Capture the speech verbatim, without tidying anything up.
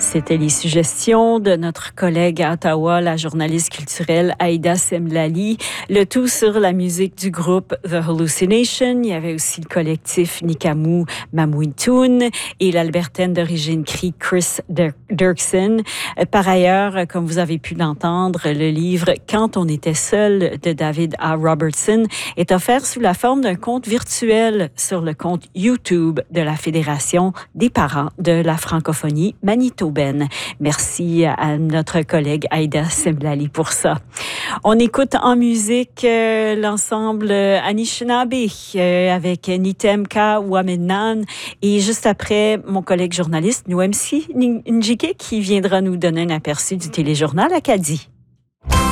C'était les suggestions de notre collègue à Ottawa, la journaliste culturelle Aïda Semlali. Le tout sur la musique du groupe The Hallucination. Il y avait aussi le collectif Nikamu Mamouitoun et l'Albertaine d'origine Cree Chris Dirksen. Par ailleurs, comme vous avez pu l'entendre, le livre Quand on était seul de David A. Robertson est offert sous la forme d'un compte virtuel sur le compte YouTube de la Fédération des parents de la francophonie manitobaine. Merci à notre collègue Aïda Semlali pour ça. On écoute en musique euh, l'ensemble Anishinaabe euh, avec Nitemka Wamenan et juste après, mon collègue journaliste Nouemsi Njike qui viendra nous donner un aperçu du téléjournal Acadie.